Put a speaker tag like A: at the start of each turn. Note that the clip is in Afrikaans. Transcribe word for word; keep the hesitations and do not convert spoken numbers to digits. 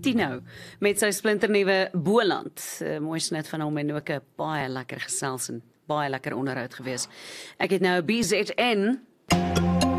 A: Tino met sy splinternuwe Boland. Uh, mooi snit van hom en ook 'n baie lekker gesels en baie lekker onderhoud gewees. Ek het nou B Z N